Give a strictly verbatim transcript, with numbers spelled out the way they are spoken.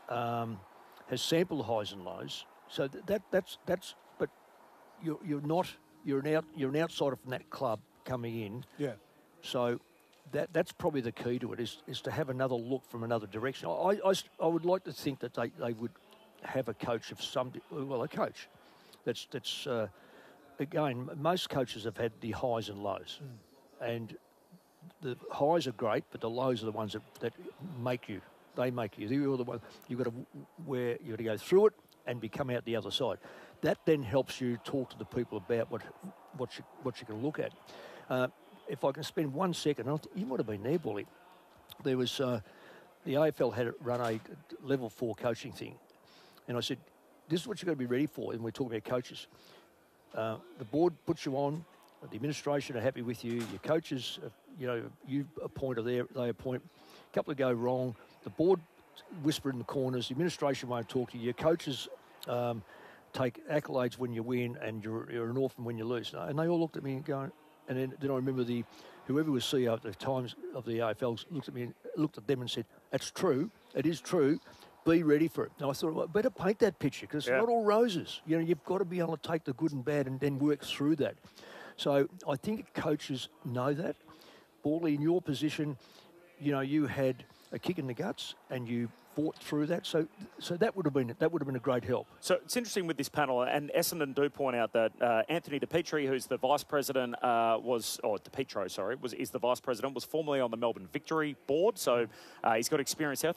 um, has sampled the highs and lows. So th- that that's that's. But you're you're not you're an out you're an outsider from that club coming in. Yeah. So that that's probably the key to it is is to have another look from another direction. I I, I would like to think that they, they would have a coach of some well a coach that's that's uh, again most coaches have had the highs and lows, mm. and the highs are great, but the lows are the ones that, that make you. They make you. You're the one. You've got to where you got to go through it and become out the other side. That then helps you talk to the people about what what you what you can look at. Uh, if I can spend one second, I think you might have been there, Bully. There was uh, the A F L had run a level four coaching thing, and I said, "This is what you've got to be ready for." And we're talking about coaches. Uh, the board puts you on. The administration are happy with you. Your coaches, uh, you know, you appoint or they they appoint. A couple of go wrong. The board whisper in the corners. The administration won't talk to you. Your coaches um, take accolades when you win, and you're, you're an orphan when you lose. And they all looked at me and going. And then, then I remember the whoever was C E O at the times of the A F L looked at me, and looked at them, and said, "That's true. It is true. Be ready for it." And I thought, well, better paint that picture because yeah. it's not all roses. You know, you've got to be able to take the good and bad and then work through that. So I think coaches know that. Borley, in your position, you know, you had a kick in the guts and you fought through that. So so that would have been that would have been a great help. So it's interesting with this panel, and Essendon do point out that uh, Anthony DePietro, who's the vice president, uh, was, or DePietro, sorry, was is the vice president, was formerly on the Melbourne Victory board. So uh, he's got experience there.